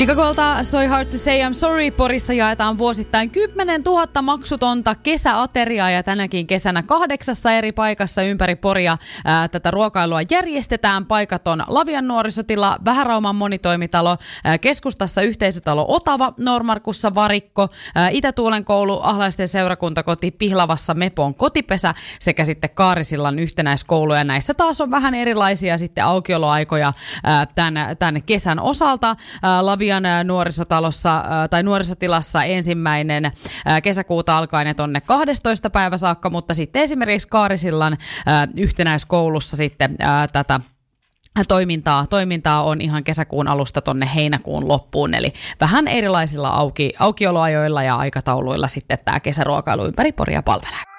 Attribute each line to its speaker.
Speaker 1: Chicagolta So Hard to Say I'm Sorry. Porissa jaetaan vuosittain 10 000 maksutonta kesäateriaa ja tänäkin kesänä 8 eri paikassa ympäri Poria tätä ruokailua järjestetään. Paikat on Lavian nuorisotila, Vähärauman monitoimitalo, keskustassa yhteisötalo Otava, Noormarkussa Varikko, Itä-Tuulen koulu, Ahlaisten seurakuntakoti, Pihlavassa Mepon kotipesä sekä sitten Kaarisillan yhtenäiskoulu. Ja näissä taas on vähän erilaisia sitten aukioloaikoja tämän kesän osalta. Lavian nuorisotalossa tai nuorisotilassa 1. kesäkuuta alkaen ja tonne 12. päivä saakka, mutta sitten esimerkiksi Kaarisillan yhtenäiskoulussa sitten tätä toimintaa on ihan kesäkuun alusta tonne heinäkuun loppuun, eli vähän erilaisilla aukioloajoilla ja aikatauluilla sitten tämä kesäruokailu ympäri Poria palvelee.